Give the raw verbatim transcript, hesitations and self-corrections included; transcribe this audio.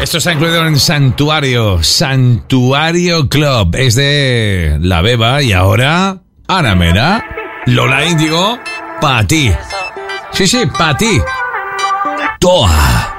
Esto está incluido en Santuario, Santuario Club. Es de La Beba y ahora Ana Mena, Lola Índigo, pa' ti. Sí, sí, pa' ti. Toa.